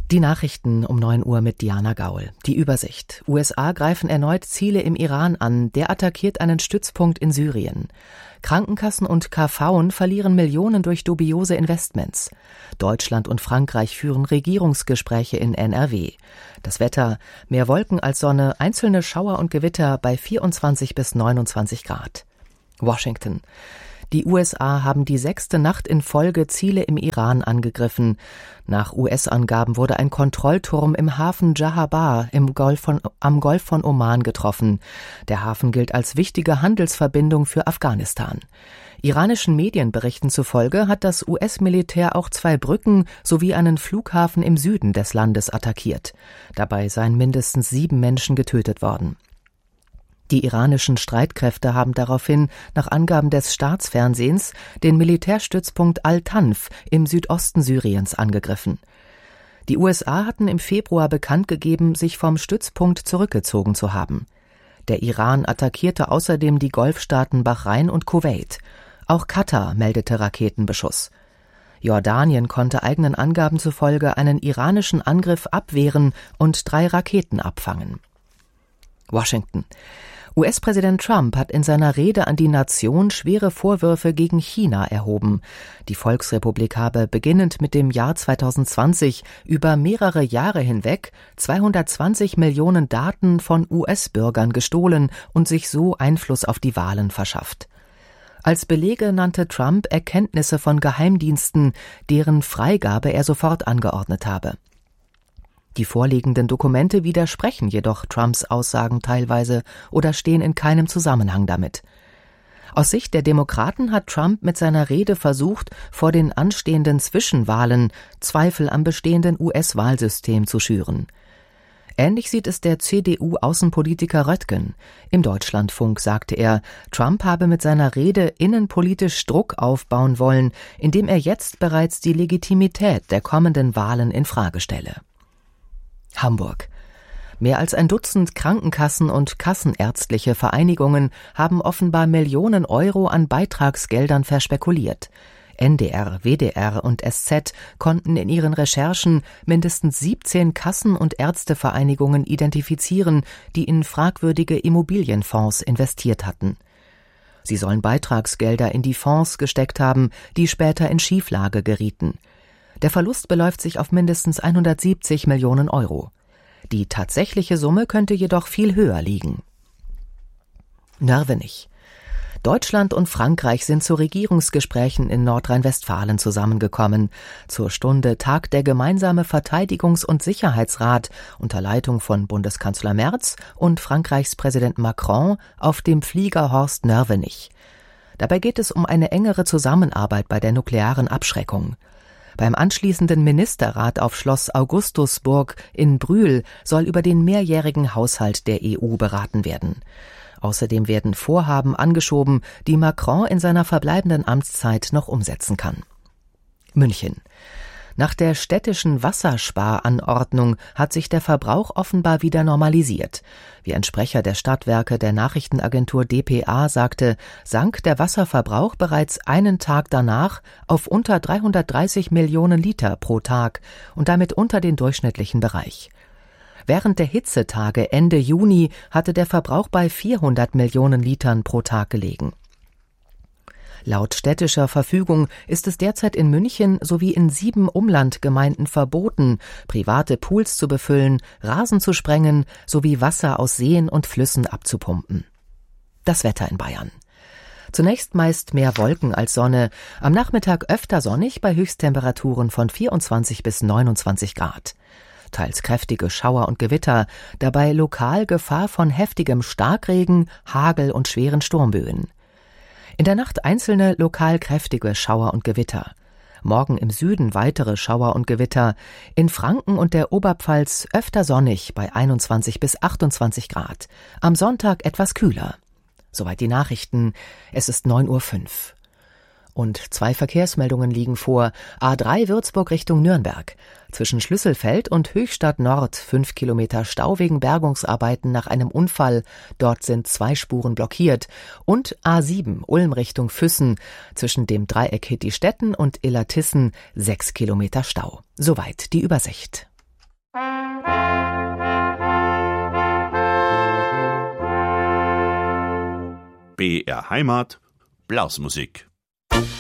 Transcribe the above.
Die Nachrichten um 9 Uhr mit Diana Gaul. Die Übersicht. USA greifen erneut Ziele im Iran an. Der attackiert einen Stützpunkt in Syrien. Krankenkassen und KVen verlieren Millionen durch dubiose Investments. Deutschland und Frankreich führen Regierungsgespräche in NRW. Das Wetter: mehr Wolken als Sonne, einzelne Schauer und Gewitter bei 24 bis 29 Grad. Washington. Die USA haben die 6. Nacht in Folge Ziele im Iran angegriffen. Nach US-Angaben wurde ein Kontrollturm im Hafen Djahabar am Golf von Oman getroffen. Der Hafen gilt als wichtige Handelsverbindung für Afghanistan. Iranischen Medienberichten zufolge hat das US-Militär auch 2 Brücken sowie einen Flughafen im Süden des Landes attackiert. Dabei seien mindestens 7 Menschen getötet worden. Die iranischen Streitkräfte haben daraufhin, nach Angaben des Staatsfernsehens, den Militärstützpunkt Al-Tanf im Südosten Syriens angegriffen. Die USA hatten im Februar bekannt gegeben, sich vom Stützpunkt zurückgezogen zu haben. Der Iran attackierte außerdem die Golfstaaten Bahrain und Kuwait. Auch Katar meldete Raketenbeschuss. Jordanien konnte eigenen Angaben zufolge einen iranischen Angriff abwehren und 3 Raketen abfangen. Washington. US-Präsident Trump hat in seiner Rede an die Nation schwere Vorwürfe gegen China erhoben. Die Volksrepublik habe beginnend mit dem Jahr 2020 über mehrere Jahre hinweg 220 Millionen Daten von US-Bürgern gestohlen und sich so Einfluss auf die Wahlen verschafft. Als Belege nannte Trump Erkenntnisse von Geheimdiensten, deren Freigabe er sofort angeordnet habe. Die vorliegenden Dokumente widersprechen jedoch Trumps Aussagen teilweise oder stehen in keinem Zusammenhang damit. Aus Sicht der Demokraten hat Trump mit seiner Rede versucht, vor den anstehenden Zwischenwahlen Zweifel am bestehenden US-Wahlsystem zu schüren. Ähnlich sieht es der CDU-Außenpolitiker Röttgen. Im Deutschlandfunk sagte er, Trump habe mit seiner Rede innenpolitisch Druck aufbauen wollen, indem er jetzt bereits die Legitimität der kommenden Wahlen in Frage stelle. Hamburg. Mehr als ein Dutzend Krankenkassen und kassenärztliche Vereinigungen haben offenbar Millionen Euro an Beitragsgeldern verspekuliert. NDR, WDR und SZ konnten in ihren Recherchen mindestens 17 Kassen- und Ärztevereinigungen identifizieren, die in fragwürdige Immobilienfonds investiert hatten. Sie sollen Beitragsgelder in die Fonds gesteckt haben, die später in Schieflage gerieten. Der Verlust beläuft sich auf mindestens 170 Millionen Euro. Die tatsächliche Summe könnte jedoch viel höher liegen. Nörvenich. Deutschland und Frankreich sind zu Regierungsgesprächen in Nordrhein-Westfalen zusammengekommen. Zur Stunde tagt der gemeinsame Verteidigungs- und Sicherheitsrat unter Leitung von Bundeskanzler Merz und Frankreichs Präsident Macron auf dem Flieger Horst Nörvenich. Dabei geht es um eine engere Zusammenarbeit bei der nuklearen Abschreckung. Beim anschließenden Ministerrat auf Schloss Augustusburg in Brühl soll über den mehrjährigen Haushalt der EU beraten werden. Außerdem werden Vorhaben angeschoben, die Macron in seiner verbleibenden Amtszeit noch umsetzen kann. München. Nach der städtischen Wassersparanordnung hat sich der Verbrauch offenbar wieder normalisiert. Wie ein Sprecher der Stadtwerke der Nachrichtenagentur dpa sagte, sank der Wasserverbrauch bereits einen Tag danach auf unter 330 Millionen Liter pro Tag und damit unter den durchschnittlichen Bereich. Während der Hitzetage Ende Juni hatte der Verbrauch bei 400 Millionen Litern pro Tag gelegen. Laut städtischer Verfügung ist es derzeit in München sowie in 7 Umlandgemeinden verboten, private Pools zu befüllen, Rasen zu sprengen sowie Wasser aus Seen und Flüssen abzupumpen. Das Wetter in Bayern. Zunächst meist mehr Wolken als Sonne, am Nachmittag öfter sonnig bei Höchsttemperaturen von 24 bis 29 Grad. Teils kräftige Schauer und Gewitter, dabei lokal Gefahr von heftigem Starkregen, Hagel und schweren Sturmböen. In der Nacht einzelne lokal kräftige Schauer und Gewitter. Morgen im Süden weitere Schauer und Gewitter. In Franken und der Oberpfalz öfter sonnig bei 21 bis 28 Grad. Am Sonntag etwas kühler. Soweit die Nachrichten. Es ist 9:05 Uhr. Und 2 Verkehrsmeldungen liegen vor. A3 Würzburg Richtung Nürnberg. Zwischen Schlüsselfeld und Höchstadt Nord 5 Kilometer Stau wegen Bergungsarbeiten nach einem Unfall. Dort sind 2 Spuren blockiert. Und A7 Ulm Richtung Füssen. Zwischen dem Dreieck Hittistetten und Illertissen 6 Kilometer Stau. Soweit die Übersicht. BR Heimat, Blasmusik.